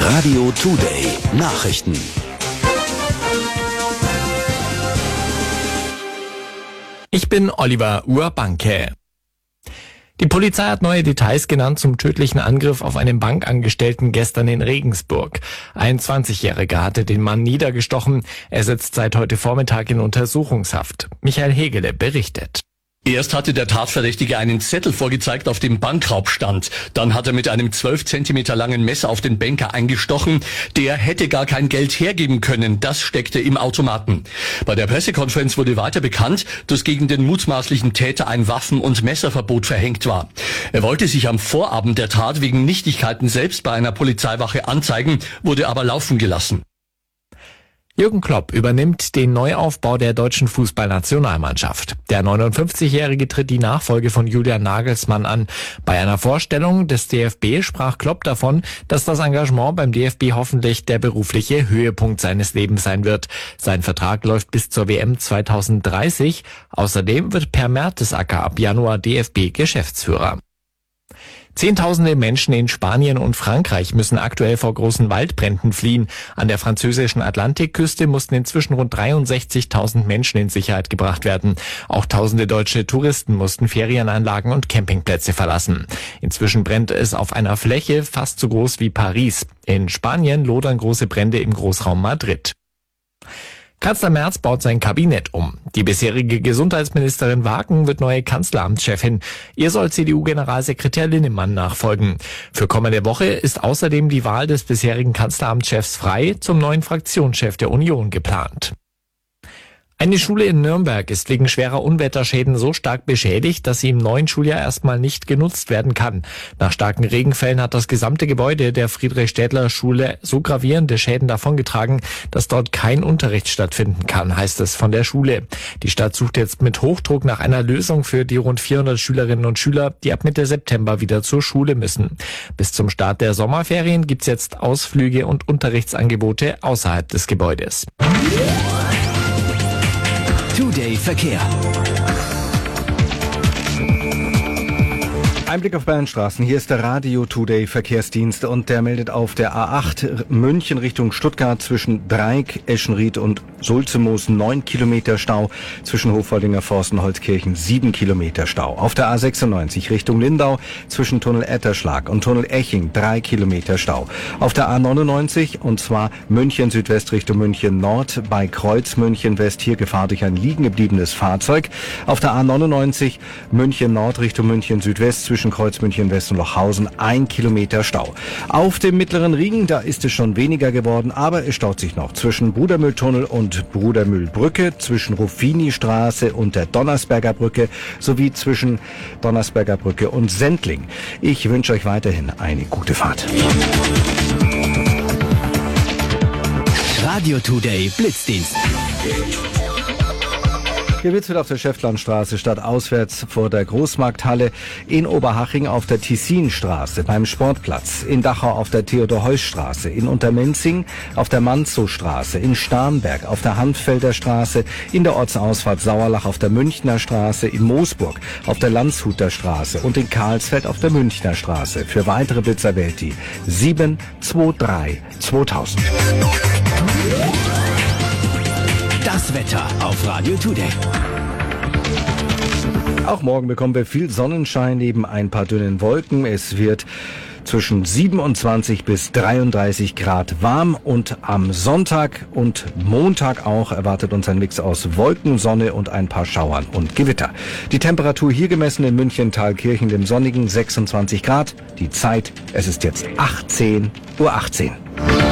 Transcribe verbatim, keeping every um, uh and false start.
Radio Today Nachrichten. Ich bin Oliver Urbanke. Die Polizei hat neue Details genannt zum tödlichen Angriff auf einen Bankangestellten gestern in Regensburg. Ein zwanzigjähriger hatte den Mann niedergestochen. Er sitzt seit heute Vormittag in Untersuchungshaft. Michael Hegele berichtet. Erst hatte der Tatverdächtige einen Zettel vorgezeigt, auf dem Bankraub stand. Dann hat er mit einem zwölf Zentimeter langen Messer auf den Banker eingestochen. Der hätte gar kein Geld hergeben können. Das steckte im Automaten. Bei der Pressekonferenz wurde weiter bekannt, dass gegen den mutmaßlichen Täter ein Waffen- und Messerverbot verhängt war. Er wollte sich am Vorabend der Tat wegen Nichtigkeiten selbst bei einer Polizeiwache anzeigen, wurde aber laufen gelassen. Jürgen Klopp übernimmt den Neuaufbau der deutschen Fußballnationalmannschaft. Der neunundfünfzigjährige tritt die Nachfolge von Julian Nagelsmann an. Bei einer Vorstellung des D F B sprach Klopp davon, dass das Engagement beim D F B hoffentlich der berufliche Höhepunkt seines Lebens sein wird. Sein Vertrag läuft bis zur W M zweitausenddreißig. Außerdem wird Per Mertesacker ab Januar D F B-Geschäftsführer. Zehntausende Menschen in Spanien und Frankreich müssen aktuell vor großen Waldbränden fliehen. An der französischen Atlantikküste mussten inzwischen rund dreiundsechzigtausend Menschen in Sicherheit gebracht werden. Auch tausende deutsche Touristen mussten Ferienanlagen und Campingplätze verlassen. Inzwischen brennt es auf einer Fläche fast so groß wie Paris. In Spanien lodern große Brände im Großraum Madrid. Kanzler Merz baut sein Kabinett um. Die bisherige Gesundheitsministerin Wagen wird neue Kanzleramtschefin. Ihr soll C D U-Generalsekretär Linnemann nachfolgen. Für kommende Woche ist außerdem die Wahl des bisherigen Kanzleramtschefs Frey zum neuen Fraktionschef der Union geplant. Eine Schule in Nürnberg ist wegen schwerer Unwetterschäden so stark beschädigt, dass sie im neuen Schuljahr erstmal nicht genutzt werden kann. Nach starken Regenfällen hat das gesamte Gebäude der Friedrich-Städtler-Schule so gravierende Schäden davongetragen, dass dort kein Unterricht stattfinden kann, heißt es von der Schule. Die Stadt sucht jetzt mit Hochdruck nach einer Lösung für die rund vierhundert Schülerinnen und Schüler, die ab Mitte September wieder zur Schule müssen. Bis zum Start der Sommerferien gibt's jetzt Ausflüge und Unterrichtsangebote außerhalb des Gebäudes. Today Verkehr. Ein Blick auf Bayernstraßen. Hier ist der Radio Today Verkehrsdienst und der meldet auf der A acht München Richtung Stuttgart zwischen Dreieck, Eschenried und Sulzemoos neun Kilometer Stau, zwischen Hofwaldinger Forst und Holzkirchen sieben Kilometer Stau. Auf der A sechsundneunzig Richtung Lindau zwischen Tunnel Etterschlag und Tunnel Eching drei Kilometer Stau. Auf der A neunundneunzig und zwar München Südwest Richtung München Nord bei Kreuz München West, hier Gefahr durch ein liegen gebliebenes Fahrzeug. Auf der A neunundneunzig München Nord Richtung München Südwest zwischen Zwischen Kreuz München West und Lochhausen ein Kilometer Stau. Auf dem Mittleren Ring, da ist es schon weniger geworden, aber es staut sich noch zwischen Brudermühltunnel und Brudermühlbrücke, zwischen Ruffini-Straße und der Donnersberger Brücke sowie zwischen Donnersberger Brücke und Sendling. Ich wünsche euch weiterhin eine gute Fahrt. Radio Today Blitzdienst. Hier wird's wieder auf der Schäftlarnstraße statt auswärts vor der Großmarkthalle, in Oberhaching auf der Tessinstraße beim Sportplatz, in Dachau auf der Theodor-Heuss-Straße, in Untermenzing auf der Manzow-Straße, in Starnberg auf der Hanffelder Straße, in der Ortsausfahrt Sauerlach auf der Münchner Straße, in Moosburg auf der Landshuter Straße und in Karlsfeld auf der Münchner Straße. Für weitere Blitzer wählt die sieben zwei drei zweitausend. Das Wetter auf Radio Today. Auch morgen bekommen wir viel Sonnenschein neben ein paar dünnen Wolken. Es wird zwischen siebenundzwanzig bis dreiunddreißig Grad warm und am Sonntag und Montag auch erwartet uns ein Mix aus Wolken, Sonne und ein paar Schauern und Gewitter. Die Temperatur hier gemessen in München, Thalkirchen, dem sonnigen sechsundzwanzig Grad. Die Zeit, es ist jetzt achtzehn Uhr achtzehn.